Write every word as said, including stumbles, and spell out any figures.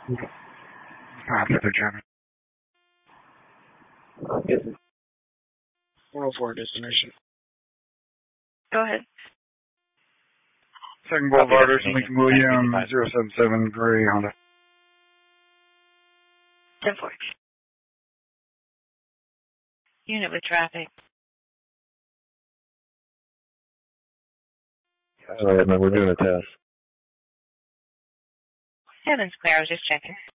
After the German. Yes. four oh four destination. Go ahead. Second Boulevard, Urson Lincoln William, zero seven seven, gray Honda. ten four. Unit with traffic. All right, man, we're doing a test. Heaven's clear, I was just checking.